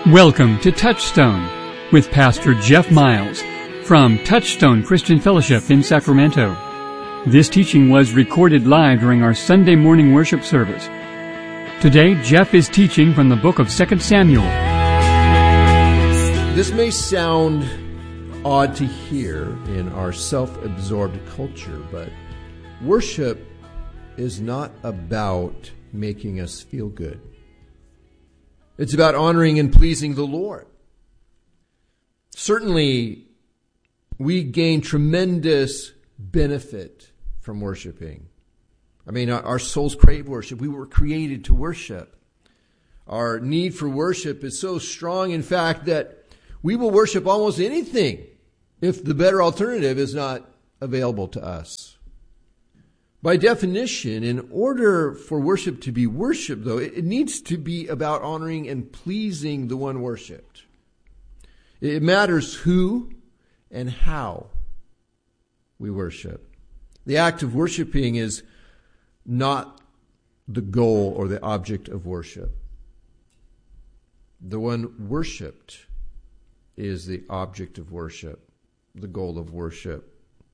Welcome to Touchstone with Pastor Jeff Miles from Touchstone Christian Fellowship in Sacramento. This teaching was recorded live during our Sunday morning worship service. Today, Jeff is teaching from the book of 2 Samuel. This may sound odd to hear in our self-absorbed culture, but worship is not about making us feel good. It's about honoring and pleasing the Lord. Certainly, we gain tremendous benefit from worshiping. I mean, our souls crave worship. We were created to worship. Our need for worship is so strong, in fact, that we will worship almost anything if the better alternative is not available to us. By definition, in order for worship to be worship, though, it needs to be about honoring and pleasing the one worshiped. It matters who and how we worship. The act of worshiping is not the goal or the object of worship. The one worshiped is the object of worship, the goal of worship.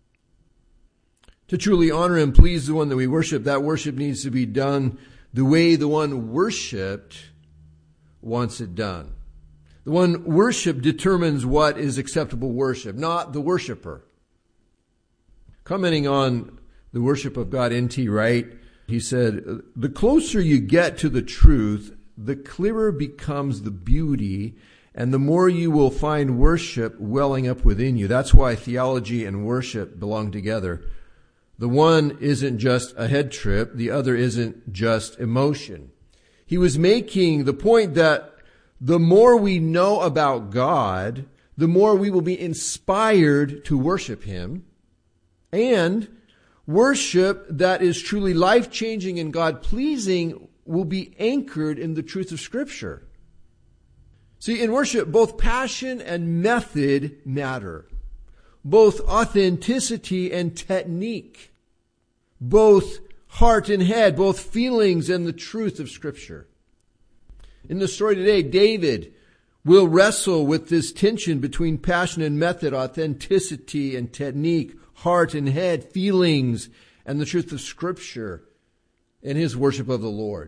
To truly honor and please the one that we worship, that worship needs to be done the way the one worshipped wants it done. The one worshipped determines what is acceptable worship, not the worshiper. Commenting on the worship of God, N.T. Wright, he said, "The closer you get to the truth, the clearer becomes the beauty, and the more you will find worship welling up within you." That's why theology and worship belong together. The one isn't just a head trip. The other isn't just emotion. He was making the point that the more we know about God, the more we will be inspired to worship Him. And worship that is truly life-changing and God-pleasing will be anchored in the truth of Scripture. See, in worship, both passion and method matter. Both authenticity and technique. Both heart and head, both feelings and the truth of Scripture. In the story today, David will wrestle with this tension between passion and method, authenticity and technique, heart and head, feelings and the truth of Scripture in his worship of the Lord.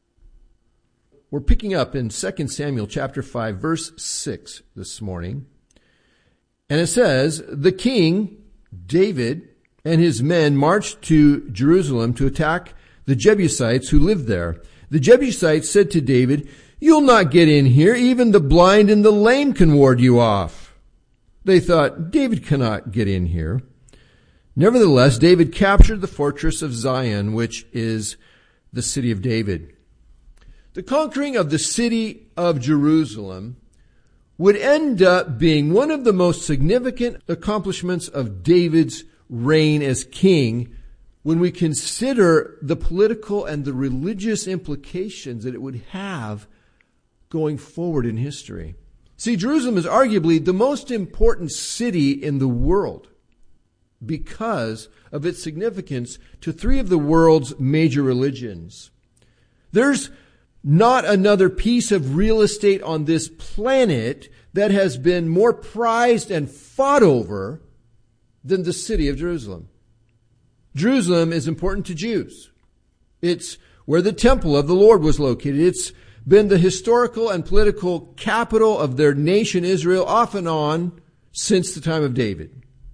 We're picking up in 2 Samuel chapter 5, verse 6 this morning. And it says, "The king, David, and his men marched to Jerusalem to attack the Jebusites who lived there. The Jebusites said to David, 'You'll not get in here. Even the blind and the lame can ward you off.' They thought, 'David cannot get in here.' Nevertheless, David captured the fortress of Zion, which is the city of David." The conquering of the city of Jerusalem would end up being one of the most significant accomplishments of David's reign as king when we consider the political and the religious implications that it would have going forward in history. See, Jerusalem is arguably the most important city in the world because of its significance to three of the world's major religions. There's not another piece of real estate on this planet that has been more prized and fought over than the city of Jerusalem. Jerusalem is important to Jews. It's where the temple of the Lord was located. It's been the historical and political capital of their nation, Israel, off and on since the time of David.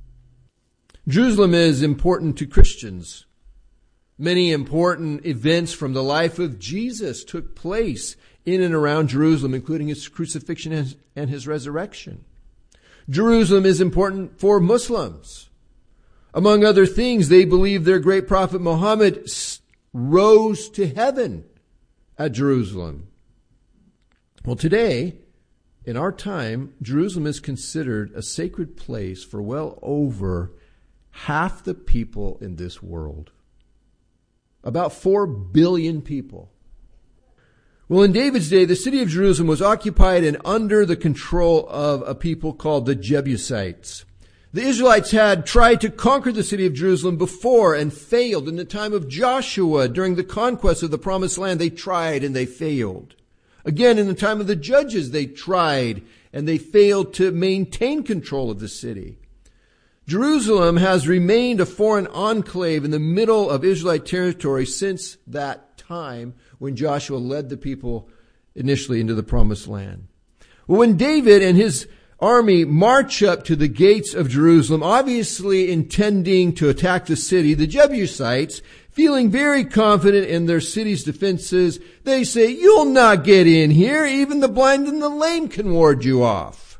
Jerusalem is important to Christians. Many important events from the life of Jesus took place in and around Jerusalem, including his crucifixion and his resurrection. Jerusalem is important for Muslims. Among other things, they believe their great prophet Muhammad rose to heaven at Jerusalem. Well, today, in our time, Jerusalem is considered a sacred place for well over half the people in this world. About 4 billion people. Well, in David's day, the city of Jerusalem was occupied and under the control of a people called the Jebusites. The Israelites had tried to conquer the city of Jerusalem before and failed. In the time of Joshua, during the conquest of the Promised Land, they tried and they failed. Again, in the time of the judges, they tried and they failed to maintain control of the city. Jerusalem has remained a foreign enclave in the middle of Israelite territory since that time when Joshua led the people initially into the promised land. Well, when David and his army march up to the gates of Jerusalem, obviously intending to attack the city, the Jebusites, feeling very confident in their city's defenses, they say, "You'll not get in here. Even the blind and the lame can ward you off."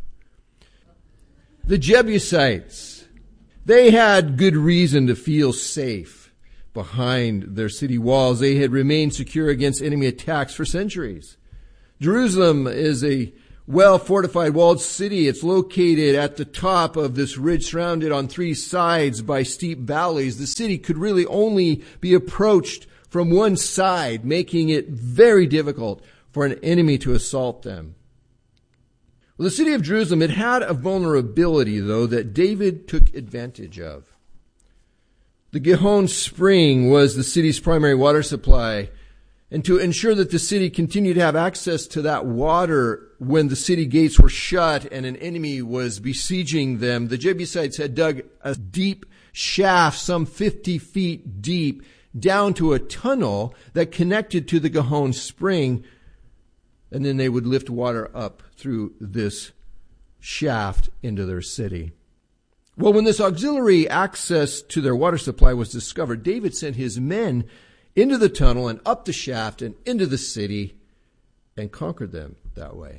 The Jebusites, they had good reason to feel safe behind their city walls. They had remained secure against enemy attacks for centuries. Jerusalem is a well-fortified walled city. It's located at the top of this ridge surrounded on three sides by steep valleys. The city could really only be approached from one side, making it very difficult for an enemy to assault them. Well, the city of Jerusalem, it had a vulnerability, though, that David took advantage of. The Gihon Spring was the city's primary water supply. And to ensure that the city continued to have access to that water when the city gates were shut and an enemy was besieging them, the Jebusites had dug a deep shaft, some 50 feet deep, down to a tunnel that connected to the Gihon Spring. And then they would lift water up through this shaft into their city. Well, when this auxiliary access to their water supply was discovered, David sent his men into the tunnel and up the shaft and into the city and conquered them that way.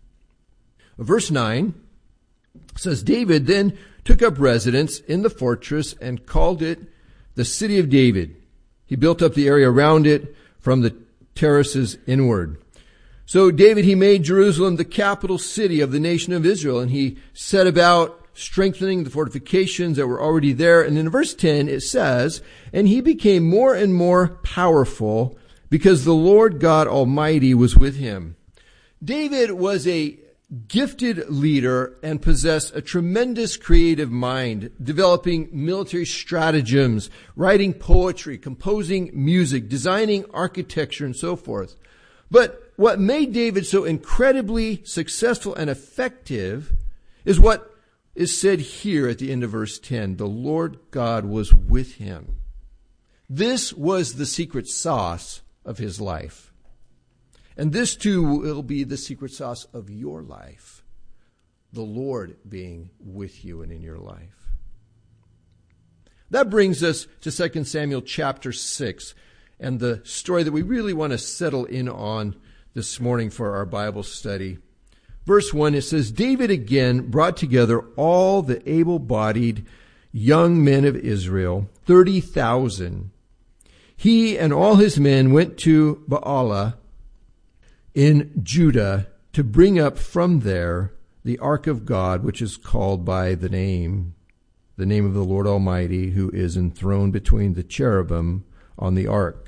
Verse 9 says, David then took up residence in the fortress and called it the City of David. He built up the area around it from the terraces inward. So David, he made Jerusalem the capital city of the nation of Israel, and he set about strengthening the fortifications that were already there. And in verse 10 it says, and he became more and more powerful because the Lord God Almighty was with him. David was a gifted leader and possessed a tremendous creative mind, developing military stratagems, writing poetry, composing music, designing architecture, and so forth. But what made David so incredibly successful and effective is what is said here at the end of verse 10. The Lord God was with him. This was the secret sauce of his life. And this too will be the secret sauce of your life. The Lord being with you and in your life. That brings us to 2 Samuel chapter 6 and the story that we really want to settle in on this morning for our Bible study. Verse 1, it says, David again brought together all the able-bodied young men of Israel, 30,000. He and all his men went to Baalah in Judah to bring up from there the ark of God, which is called by the name of the Lord Almighty, who is enthroned between the cherubim on the ark.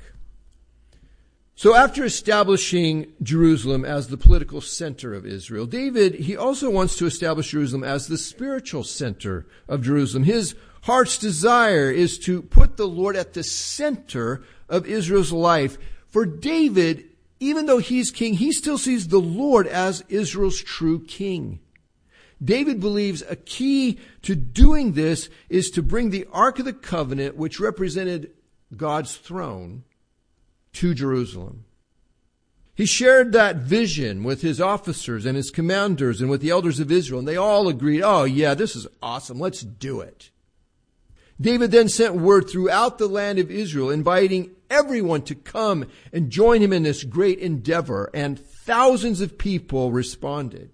So after establishing Jerusalem as the political center of Israel, David, he also wants to establish Jerusalem as the spiritual center of Jerusalem. His heart's desire is to put the Lord at the center of Israel's life. For David, even though he's king, he still sees the Lord as Israel's true king. David believes a key to doing this is to bring the Ark of the Covenant, which represented God's throne, to Jerusalem. He shared that vision with his officers and his commanders and with the elders of Israel, and they all agreed, oh yeah, this is awesome, let's do it. David then sent word throughout the land of Israel, inviting everyone to come and join him in this great endeavor, and thousands of people responded.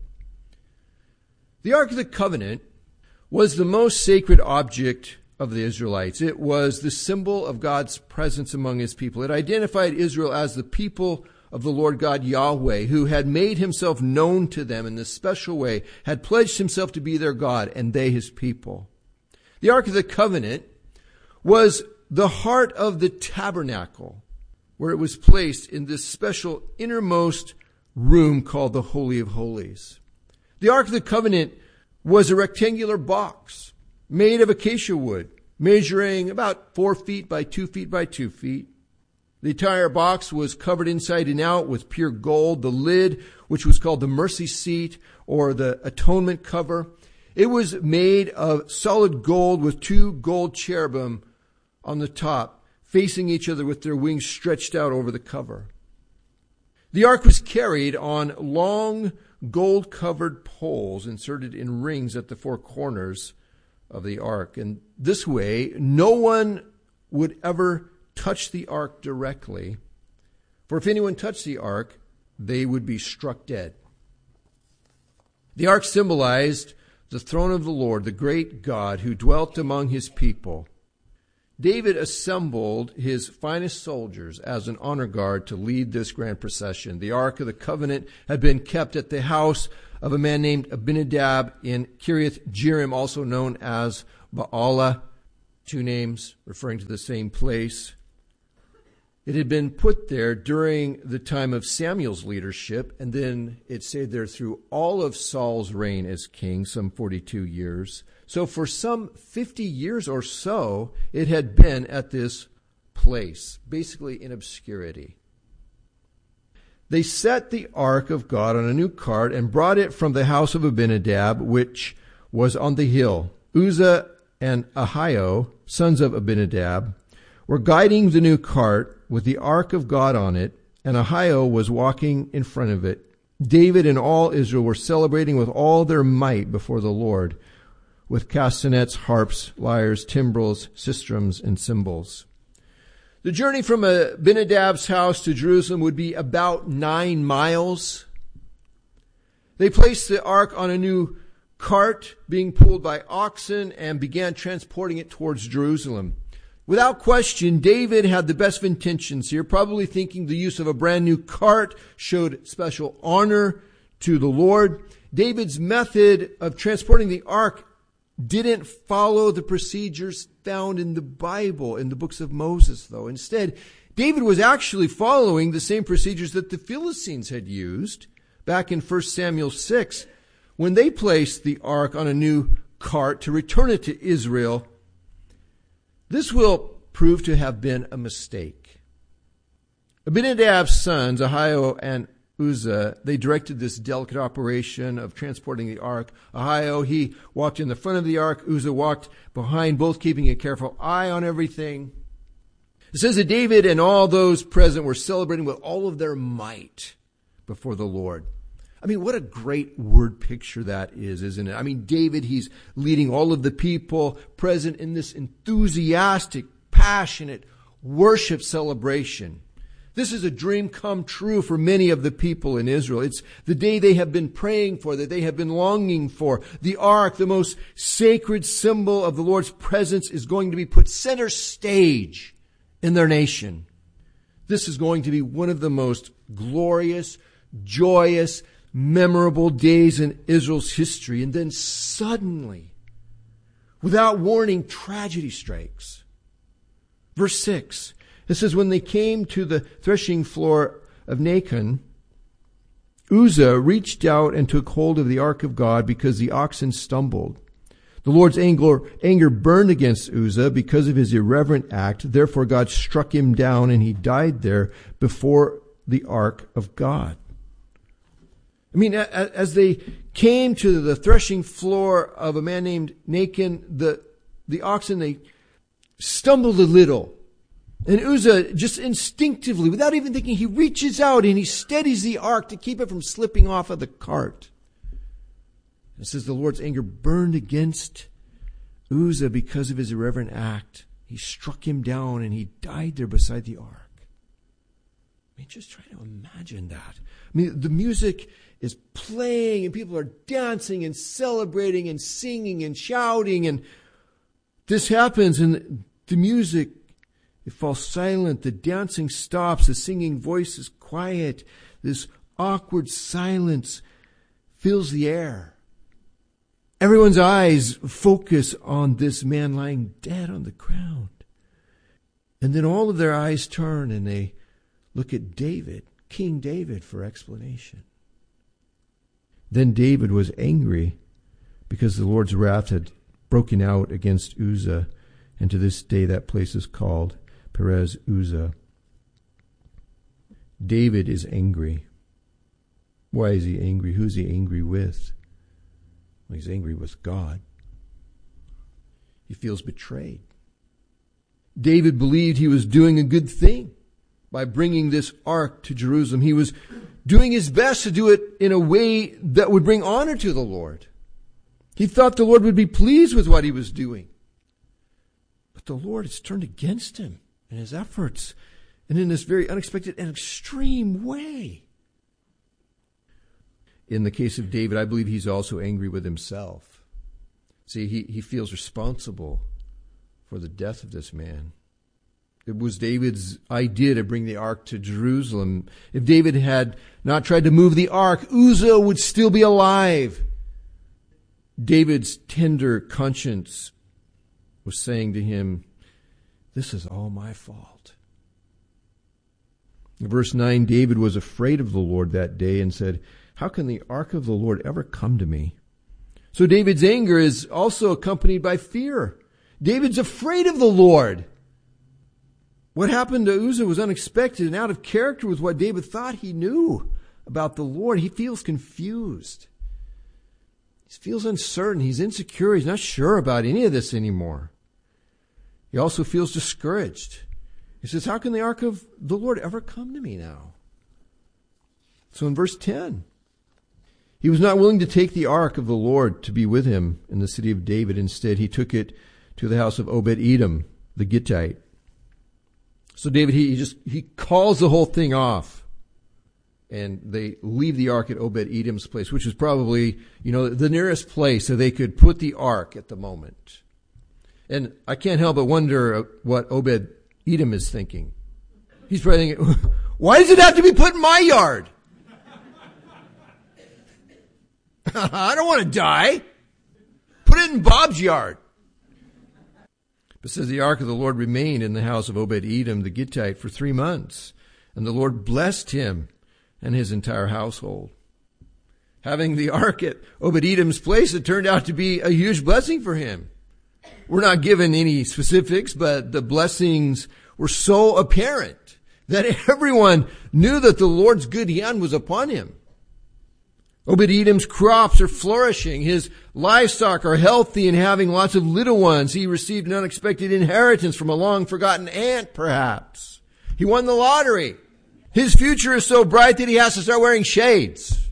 The Ark of the Covenant was the most sacred object of the Israelites. It was the symbol of God's presence among his people. It identified Israel as the people of the Lord God Yahweh, who had made himself known to them in this special way, had pledged himself to be their God, and they his people. The Ark of the Covenant was the heart of the tabernacle, where it was placed in this special innermost room called the Holy of Holies. The Ark of the Covenant was a rectangular box made of acacia wood, measuring about 4 feet by 2 feet by 2 feet. The entire box was covered inside and out with pure gold. The lid, which was called the mercy seat or the atonement cover, it was made of solid gold with 2 gold cherubim on the top, facing each other with their wings stretched out over the cover. The ark was carried on long gold-covered poles inserted in rings at the 4 corners of the ark. And this way, no one would ever touch the ark directly. For if anyone touched the ark, they would be struck dead. The ark symbolized the throne of the Lord, the great God who dwelt among his people. David assembled his finest soldiers as an honor guard to lead this grand procession. The Ark of the Covenant had been kept at the house of a man named Abinadab in Kiriath Jearim, also known as Baalah, 2 names referring to the same place. It had been put there during the time of Samuel's leadership, and then it stayed there through all of Saul's reign as king, some 42 years. So for some 50 years or so, it had been at this place, basically in obscurity. They set the ark of God on a new cart and brought it from the house of Abinadab, which was on the hill. Uzzah and Ahio, sons of Abinadab, were guiding the new cart with the ark of God on it, and Ahio was walking in front of it. David and all Israel were celebrating with all their might before the Lord, with castanets, harps, lyres, timbrels, sistrums, and cymbals. The journey from Abinadab's house to Jerusalem would be about 9 miles. They placed the ark on a new cart being pulled by oxen and began transporting it towards Jerusalem. Without question, David had the best of intentions here, probably thinking the use of a brand new cart showed special honor to the Lord. David's method of transporting the ark didn't follow the procedures found in the Bible, in the books of Moses, though. Instead, David was actually following the same procedures that the Philistines had used back in 1 Samuel 6, when they placed the ark on a new cart to return it to Israel. This will prove to have been a mistake. Abinadab's sons, Ahio and Uzzah, they directed this delicate operation of transporting the ark. Ahio, he walked in the front of the ark. Uzzah walked behind, both keeping a careful eye on everything. It says that David and all those present were celebrating with all of their might before the Lord. I mean, what a great word picture that is, isn't it? I mean, David, he's leading all of the people present in this enthusiastic, passionate worship celebration. This is a dream come true for many of the people in Israel. It's the day they have been praying for, that they have been longing for. The ark, the most sacred symbol of the Lord's presence, is going to be put center stage in their nation. This is going to be one of the most glorious, joyous, memorable days in Israel's history. And then suddenly, without warning, tragedy strikes. Verse 6, it says, when they came to the threshing floor of Nacon, Uzzah reached out and took hold of the ark of God because the oxen stumbled. The Lord's anger burned against Uzzah because of his irreverent act. Therefore God struck him down and he died there before the ark of God. I mean, as they came to the threshing floor of a man named Nacon, the oxen, they stumbled a little. And Uzzah, just instinctively, without even thinking, he reaches out and he steadies the ark to keep it from slipping off of the cart. It says the Lord's anger burned against Uzzah because of his irreverent act. He struck him down and he died there beside the ark. I mean, just try to imagine that. I mean, the music is playing and people are dancing and celebrating and singing and shouting, and this happens and the music, it falls silent, the dancing stops, the singing voice is quiet, this awkward silence fills the air. Everyone's eyes focus on this man lying dead on the ground. And then all of their eyes turn and they look at David, King David, for explanation. Then David was angry because the Lord's wrath had broken out against Uzzah, and to this day that place is called Perez Uzzah. David is angry. Why is he angry? Who's he angry with? Well, he's angry with God. He feels betrayed. David believed he was doing a good thing by bringing this ark to Jerusalem. He was doing his best to do it in a way that would bring honor to the Lord. He thought the Lord would be pleased with what he was doing. But the Lord has turned against him and his efforts, and in this very unexpected and extreme way. In the case of David, I believe he's also angry with himself. See, he feels responsible for the death of this man. It was David's idea to bring the ark to Jerusalem. If David had not tried to move the ark, Uzzah would still be alive. David's tender conscience was saying to him, this is all my fault. In verse 9, David was afraid of the Lord that day and said, how can the ark of the Lord ever come to me? So David's anger is also accompanied by fear. David's afraid of the Lord. What happened to Uzzah was unexpected and out of character with what David thought he knew about the Lord. He feels confused. He feels uncertain. He's insecure. He's not sure about any of this anymore. He also feels discouraged. He says, how can the ark of the Lord ever come to me now? So in verse 10, he was not willing to take the ark of the Lord to be with him in the city of David. Instead, he took it to the house of Obed-Edom, the Gittite. So David, he calls the whole thing off. And they leave the ark at Obed-Edom's place, which was probably, the nearest place so they could put the ark at the moment. And I can't help but wonder what Obed-Edom is thinking. He's probably thinking, why does it have to be put in my yard? I don't want to die. Put it in Bob's yard. But it says the ark of the Lord remained in the house of Obed-Edom the Gittite for 3 months. And the Lord blessed him and his entire household. Having the ark at Obed-Edom's place, it turned out to be a huge blessing for him. We're not given any specifics, but the blessings were so apparent that everyone knew that the Lord's good hand was upon him. Obed-Edom's crops are flourishing. His livestock are healthy and having lots of little ones. He received an unexpected inheritance from a long-forgotten aunt, perhaps. He won the lottery. His future is so bright that he has to start wearing shades.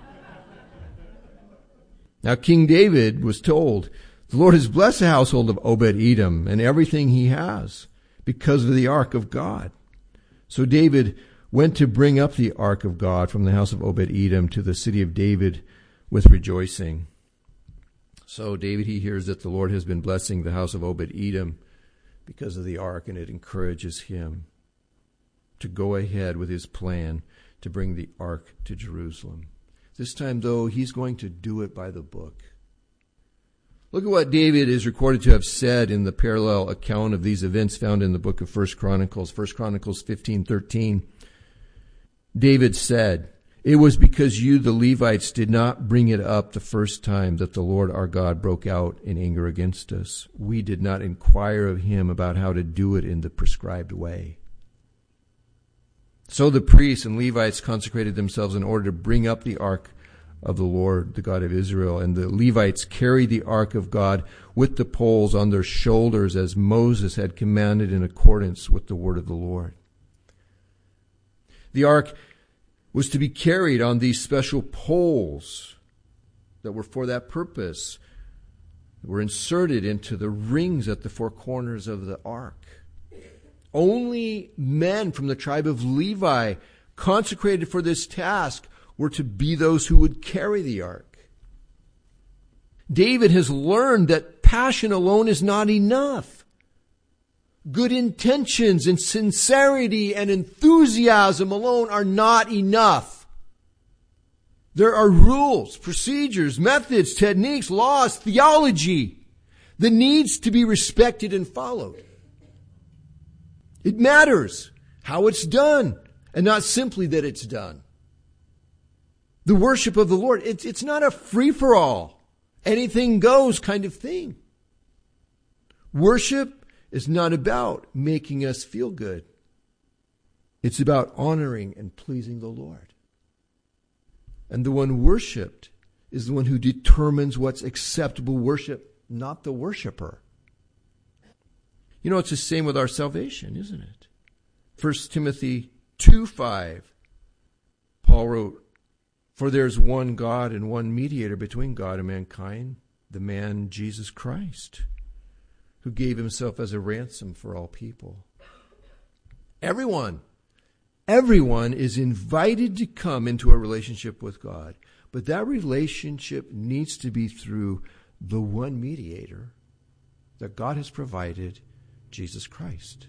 Now, King David was told, the Lord has blessed the household of Obed-Edom and everything he has because of the ark of God. So David went to bring up the ark of God from the house of Obed-Edom to the city of David with rejoicing. So David, he hears that the Lord has been blessing the house of Obed-Edom because of the ark, and it encourages him to go ahead with his plan to bring the ark to Jerusalem. This time, though, he's going to do it by the book. Look at what David is recorded to have said in the parallel account of these events found in the book of 1 Chronicles 15:13. David said, it was because you, the Levites, did not bring it up the first time that the Lord our God broke out in anger against us. We did not inquire of him about how to do it in the prescribed way. So the priests and Levites consecrated themselves in order to bring up the ark of the Lord, the God of Israel. And the Levites carried the ark of God with the poles on their shoulders as Moses had commanded in accordance with the word of the Lord. The ark was to be carried on these special poles that were for that purpose. They were inserted into the rings at the four corners of the ark. Only men from the tribe of Levi, consecrated for this task, were to be those who would carry the ark. David has learned that passion alone is not enough. Good intentions and sincerity and enthusiasm alone are not enough. There are rules, procedures, methods, techniques, laws, theology that needs to be respected and followed. It matters how it's done and not simply that it's done. The worship of the Lord, it's not a free-for-all, anything goes kind of thing. Worship is not about making us feel good. It's about honoring and pleasing the Lord. And the one worshipped is the one who determines what's acceptable worship, not the worshiper. You know, it's the same with our salvation, isn't it? 1 Timothy 2:5, Paul wrote, "For there's one God and one mediator between God and mankind, the man Jesus Christ, who gave himself as a ransom for all people." Everyone is invited to come into a relationship with God. But that relationship needs to be through the one mediator that God has provided, Jesus Christ.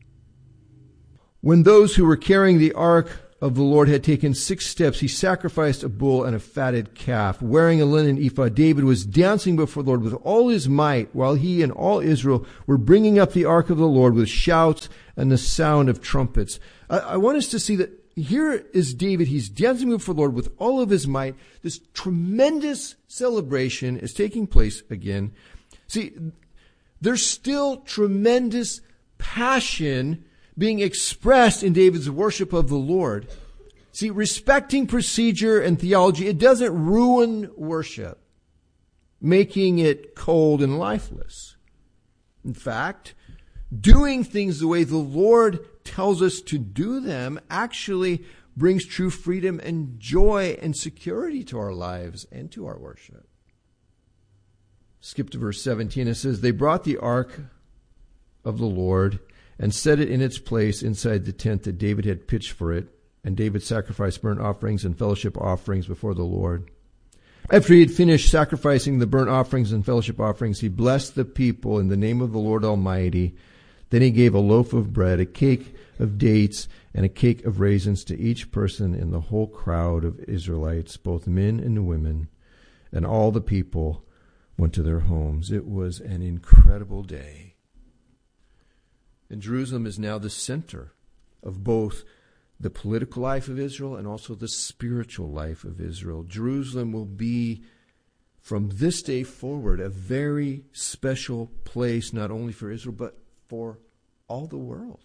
When those who were carrying the ark of the Lord had taken 6 steps, he sacrificed a bull and a fatted calf. Wearing a linen ephod, David was dancing before the Lord with all his might, while he and all Israel were bringing up the ark of the Lord with shouts and the sound of trumpets. I want us to see that here is David. He's dancing before the Lord with all of his might. This tremendous celebration is taking place again. See, there's still tremendous passion being expressed in David's worship of the Lord. See, respecting procedure and theology, it doesn't ruin worship, making it cold and lifeless. In fact, doing things the way the Lord tells us to do them actually brings true freedom and joy and security to our lives and to our worship. Skip to verse 17. It says, "They brought the ark of the Lord and set it in its place inside the tent that David had pitched for it. And David sacrificed burnt offerings and fellowship offerings before the Lord. After he had finished sacrificing the burnt offerings and fellowship offerings, he blessed the people in the name of the Lord Almighty. Then he gave a loaf of bread, a cake of dates, and a cake of raisins to each person in the whole crowd of Israelites, both men and women. And all the people went to their homes." It was an incredible day. And Jerusalem is now the center of both the political life of Israel and also the spiritual life of Israel. Jerusalem will be, from this day forward, a very special place, not only for Israel, but for all the world.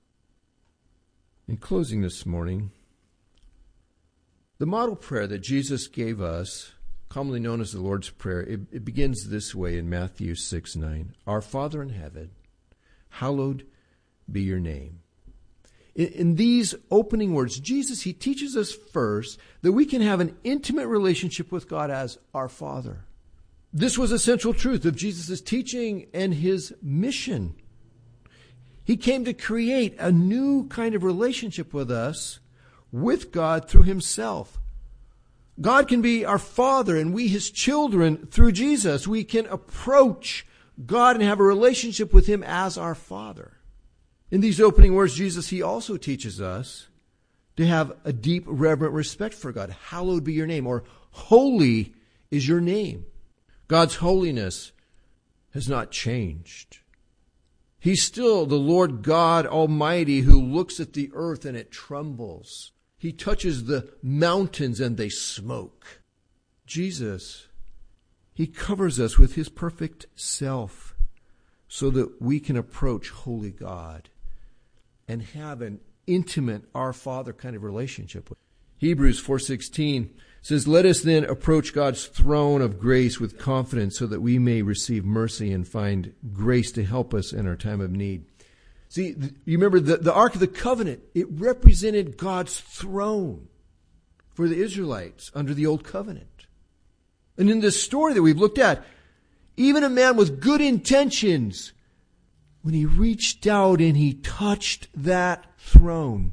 In closing this morning, the model prayer that Jesus gave us, commonly known as the Lord's Prayer, it begins this way in Matthew 6:9. "Our Father in heaven, hallowed be your name." In these opening words, Jesus, he teaches us first that we can have an intimate relationship with God as our Father. This was a central truth of Jesus' teaching and his mission. He came to create a new kind of relationship with us, with God through himself. God can be our Father and we his children through Jesus. We can approach God and have a relationship with him as our Father. In these opening words, Jesus, he also teaches us to have a deep, reverent respect for God. Hallowed be your name, or holy is your name. God's holiness has not changed. He's still the Lord God Almighty who looks at the earth and it trembles. He touches the mountains and they smoke. Jesus, he covers us with his perfect self so that we can approach holy God and have an intimate Our Father kind of relationship with him. Hebrews 4:16 says, "Let us then approach God's throne of grace with confidence so that we may receive mercy and find grace to help us in our time of need." See, you remember the Ark of the Covenant, it represented God's throne for the Israelites under the Old Covenant. And in this story that we've looked at, even a man with good intentions, when he reached out and he touched that throne,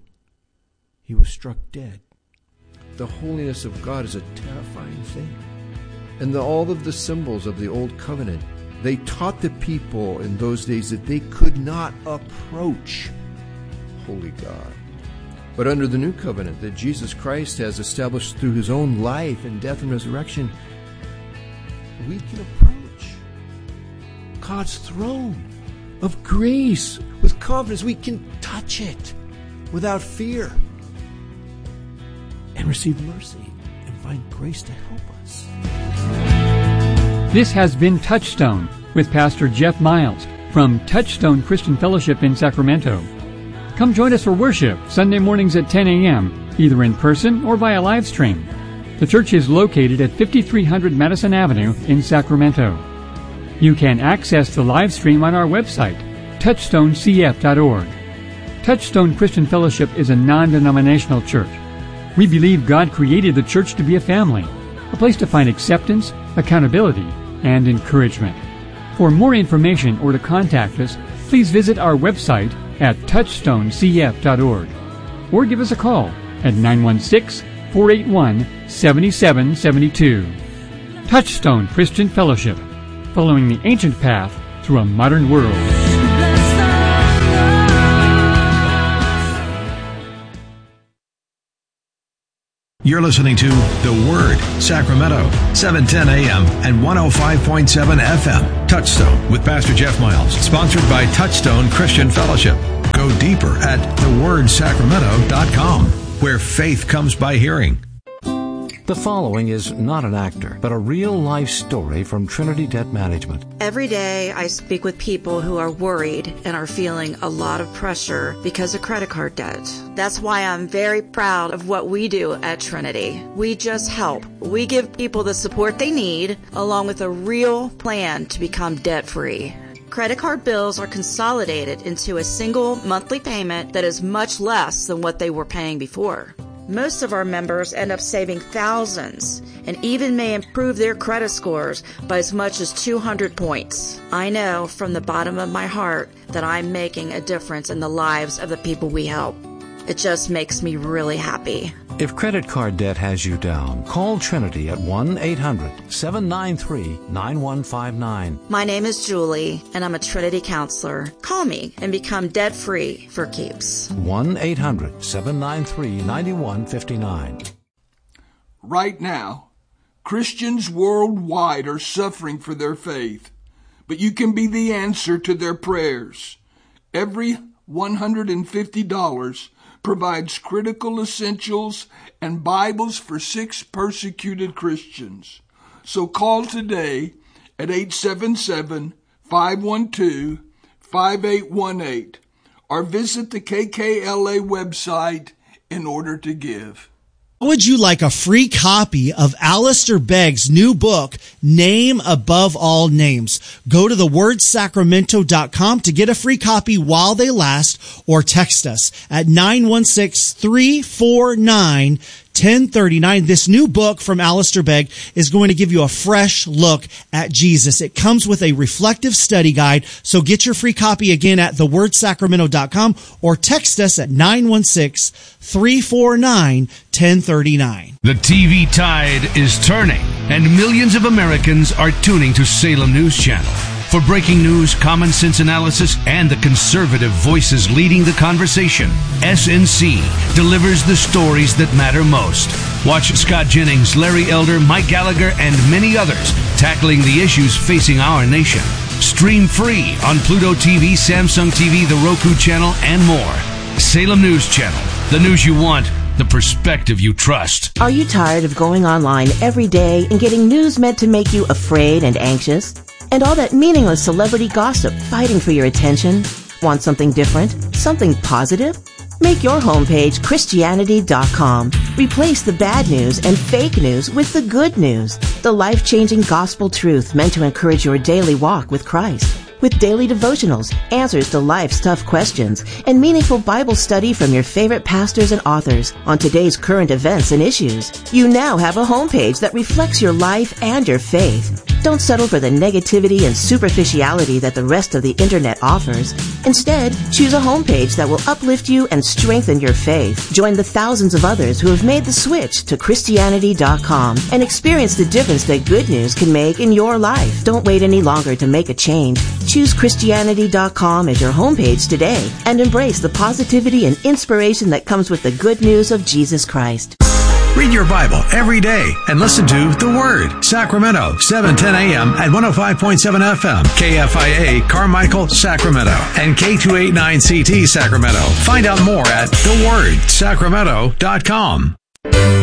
he was struck dead. The holiness of God is a terrifying thing. And all of the symbols of the Old Covenant, they taught the people in those days that they could not approach holy God. But under the New Covenant that Jesus Christ has established through his own life and death and resurrection, we can approach God's throne of grace with confidence. We can touch it without fear and receive mercy and find grace to help us. This has been Touchstone with Pastor Jeff Miles from Touchstone Christian Fellowship in Sacramento. Come join us for worship Sunday mornings at 10 a.m., either in person or via live stream. The church is located at 5300 Madison Avenue in Sacramento. You can access the live stream on our website, touchstonecf.org. Touchstone Christian Fellowship is a non-denominational church. We believe God created the church to be a family, a place to find acceptance, accountability, and encouragement. For more information or to contact us, please visit our website at touchstonecf.org or give us a call at 916-481-7772. Touchstone Christian Fellowship, following the ancient path through a modern world. You're listening to The Word, Sacramento, 710 AM and 105.7 FM. Touchstone with Pastor Jeff Miles, sponsored by Touchstone Christian Fellowship. Go deeper at thewordsacramento.com, where faith comes by hearing. The following is not an actor, but a real-life story from Trinity Debt Management. Every day I speak with people who are worried and are feeling a lot of pressure because of credit card debt. That's why I'm very proud of what we do at Trinity. We just help. We give people the support they need, along with a real plan to become debt-free. Credit card bills are consolidated into a single monthly payment that is much less than what they were paying before. Most of our members end up saving thousands and even may improve their credit scores by as much as 200 points. I know from the bottom of my heart that I'm making a difference in the lives of the people we help. It just makes me really happy. If credit card debt has you down, call Trinity at 1-800-793-9159. My name is Julie, and I'm a Trinity counselor. Call me and become debt-free for keeps. 1-800-793-9159. Right now, Christians worldwide are suffering for their faith, but you can be the answer to their prayers. Every $150 provides critical essentials and Bibles for 6 persecuted Christians. So call today at 877-512-5818 or visit the KKLA website in order to give. Would you like a free copy of Alistair Begg's new book, Name Above All Names? Go to thewordsacramento.com to get a free copy while they last, or text us at 916-349-1039. This new book from Alistair Begg is going to give you a fresh look at Jesus. It comes with a reflective study guide, so get your free copy again at thewordsacramento.com or text us at 916-349-1039. The TV tide is turning, and millions of Americans are tuning to Salem News Channel. For breaking news, common sense analysis, and the conservative voices leading the conversation, SNC delivers the stories that matter most. Watch Scott Jennings, Larry Elder, Mike Gallagher, and many others tackling the issues facing our nation. Stream free on Pluto TV, Samsung TV, the Roku channel, and more. Salem News Channel. The news you want, the perspective you trust. Are you tired of going online every day and getting news meant to make you afraid and anxious? And all that meaningless celebrity gossip fighting for your attention? Want something different? Something positive? Make your homepage Christianity.com. Replace the bad news and fake news with the good news. The life-changing gospel truth meant to encourage your daily walk with Christ. With daily devotionals, answers to life's tough questions, and meaningful Bible study from your favorite pastors and authors on today's current events and issues. You now have a homepage that reflects your life and your faith. Don't settle for the negativity and superficiality that the rest of the internet offers. Instead, choose a homepage that will uplift you and strengthen your faith. Join the thousands of others who have made the switch to Christianity.com and experience the difference that good news can make in your life. Don't wait any longer to make a change. Choose Christianity.com as your homepage today and embrace the positivity and inspiration that comes with the good news of Jesus Christ. Read your Bible every day and listen to The Word, Sacramento, 710 AM and 105.7 FM, KFIA, Carmichael, Sacramento, and K289CT, Sacramento. Find out more at thewordsacramento.com.